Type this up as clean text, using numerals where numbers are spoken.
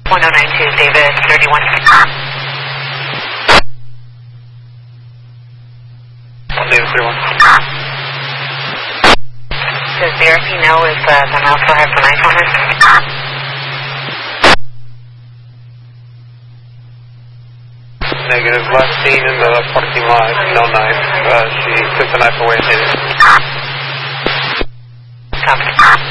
1092, David 31. David 31. Does the RP know if the mouse still has the knife on her? Negative. Last seen in the parking lot, no knife. She took the knife away and hid it. Copy.